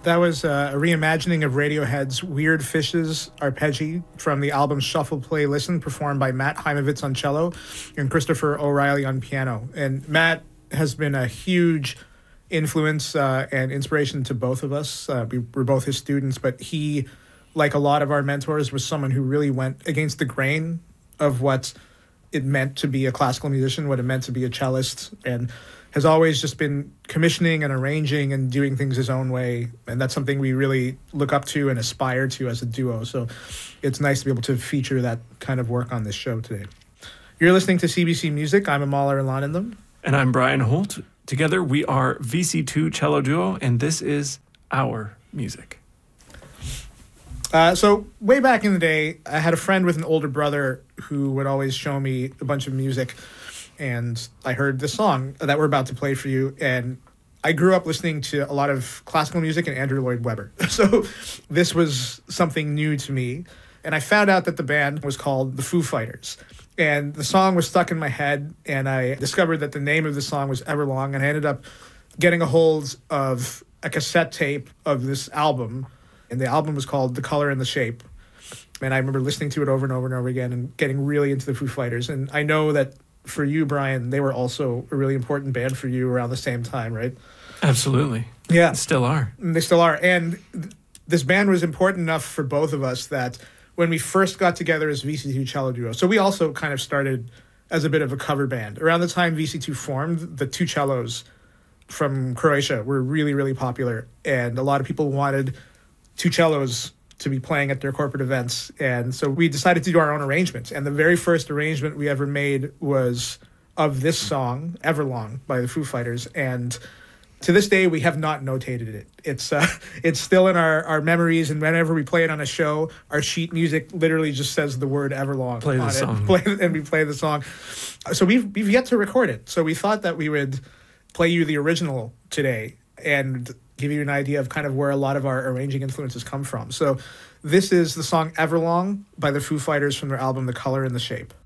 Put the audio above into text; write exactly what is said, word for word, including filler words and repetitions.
That was uh, a reimagining of Radiohead's Weird Fishes Arpeggi from the album Shuffle, Play, Listen, performed by Matt Heimovitz on cello and Christopher O'Reilly on piano. And Matt has been a huge influence uh, and inspiration to both of us. Uh, we were both his students, but he, like a lot of our mentors, was someone who really went against the grain of what it meant to be a classical musician, what it meant to be a cellist, and has always just been commissioning and arranging and doing things his own way. And that's something we really look up to and aspire to as a duo. So it's nice to be able to feature that kind of work on this show today. You're listening to C B C Music. I'm Amal Irlanandam. And I'm Brian Holt. Together we are V C two Cello Duo, and this is our music. Uh, so way back in the day, I had a friend with an older brother who would always show me a bunch of music. And I heard this song that we're about to play for you. And I grew up listening to a lot of classical music and Andrew Lloyd Webber. So this was something new to me. And I found out that the band was called the Foo Fighters. And the song was stuck in my head. And I discovered that the name of the song was Everlong. And I ended up getting a hold of a cassette tape of this album. And the album was called The Color and the Shape. And I remember listening to it over and over and over again and getting really into the Foo Fighters. And I know that for you, Brian, they were also a really important band for you around the same time, right? Absolutely. Yeah. Still are. They still are. And th- this band was important enough for both of us that when we first got together as V C two Cello Duo, so we also kind of started as a bit of a cover band. Around the time V C two formed, the two cellos from Croatia were really, really popular. And a lot of people wanted two cellos to be playing at their corporate events. And so we decided to do our own arrangements. And the very first arrangement we ever made was of this song, Everlong, by the Foo Fighters. And to this day, we have not notated it. It's uh, it's still in our, our memories. And whenever we play it on a show, our sheet music literally just says the word Everlong play on the it. Song. Play, and we play the song. So we've, we've yet to record it. So we thought that we would play you the original today and give you an idea of kind of where a lot of our arranging influences come from. So this is the song Everlong by the Foo Fighters from their album The Color and the Shape.